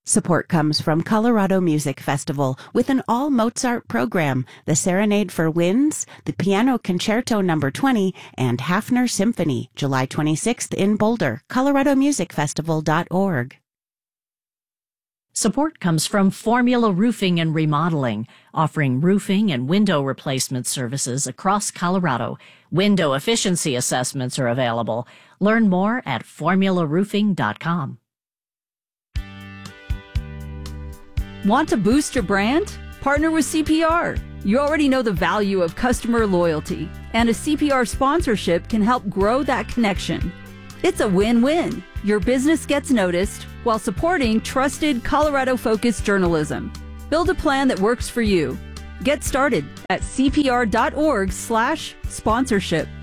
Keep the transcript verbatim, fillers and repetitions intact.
Support comes from Colorado Music Festival with an all-Mozart program, the Serenade for Winds, the Piano Concerto number twenty, and Hafner Symphony, July twenty-sixth in Boulder, colorado music festival dot org. Support comes from Formula Roofing and Remodeling, offering roofing and window replacement services across Colorado. Window efficiency assessments are available. Learn more at formula roofing dot com. Want to boost your brand? Partner with C P R. You already know the value of customer loyalty, and a C P R sponsorship can help grow that connection. It's a win-win. Your business gets noticed while supporting trusted Colorado-focused journalism. Build a plan that works for you. Get started at c p r dot org slash sponsorship.